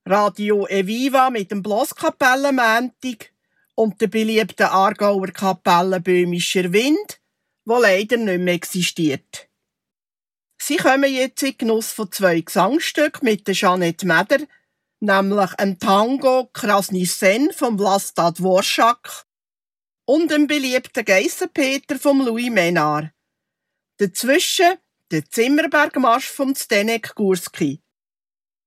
Radio Eviva mit dem Bloss-Kapellen-Montag und der beliebten Aargauer Kapelle Böhmischer Wind, wo leider nicht mehr existiert. Sie kommen jetzt in den Genuss von 2 Gesangstücken mit der Jeanette Meder, nämlich einem Tango Krasny Sen vom Vlasta Dvorák und dem beliebten Geissenpeter vom Louis Ménard. Dazwischen der Zimmerbergmarsch vom Zdeněk Gurský.